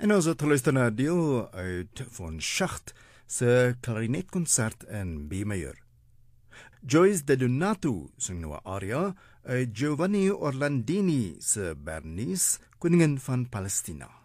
En ons het geluister na 'n deel uit van Schacht se klarinetkonsert in B majeur. Joyce De Donato sing nou 'n aria uit Giovanni Orlandini se Bernice, Koningin van Palestina.